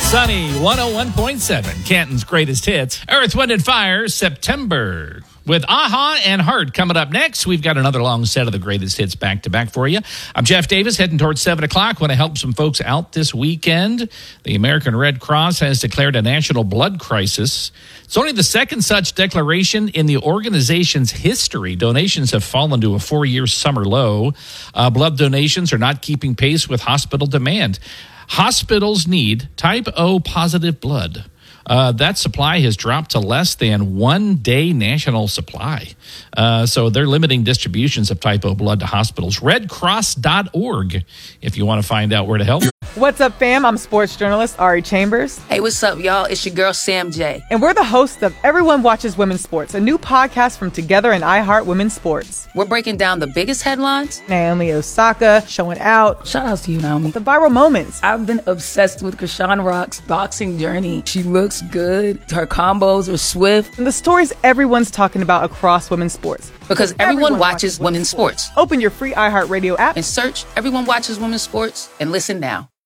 Sunny 101.7, Canton's greatest hits. Earth, Wind, and Fire, September. With Aha and Heart coming up next, we've got another long set of the greatest hits back to back for you. I'm Jeff Davis, heading towards 7 o'clock. Want to help some folks out this weekend. The American Red Cross has declared a national blood crisis. It's only the second such declaration in the organization's history. Donations have fallen to a 4-year summer low. Blood donations are not keeping pace with hospital demand. Hospitals need type O positive blood. That supply has dropped to less than 1 day national supply. So they're limiting distributions of type O blood to hospitals. Redcross.org if you want to find out where to help. What's up, fam? I'm sports journalist Ari Chambers. Hey, what's up, y'all? It's your girl, Sam J. And we're the hosts of Everyone Watches Women's Sports, a new podcast from Together and iHeart Women's Sports. We're breaking down the biggest headlines. Naomi Osaka showing out. Shout out to you, Naomi. The viral moments. I've been obsessed with Krishan Rock's boxing journey. She looks good. Her combos are swift. And the stories everyone's talking about across women's sports. Because everyone watches women's sports. Open your free iHeartRadio app and search Everyone Watches Women's Sports and listen now.